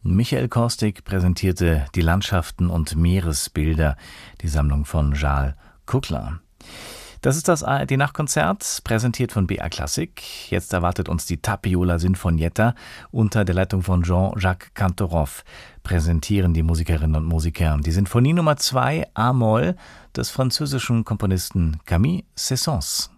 Michael Korstig präsentierte die Landschaften und Meeresbilder, die Sammlung von Charles Kuckler. Das ist das ARD-Nachtkonzert, präsentiert von BR Klassik. Jetzt erwartet uns die Tapiola Sinfonietta unter der Leitung von Jean-Jacques Cantorov. Präsentieren die Musikerinnen und Musiker die Sinfonie Nummer 2 A-Moll des französischen Komponisten Camille Saint-Saëns.